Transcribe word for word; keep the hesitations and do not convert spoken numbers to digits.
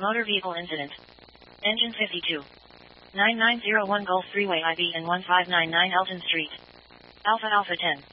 Motor vehicle incident. Engine fifty-two. nine nine zero one Gulf Freeway I B and one five nine nine Elton Street. Alpha Alpha ten.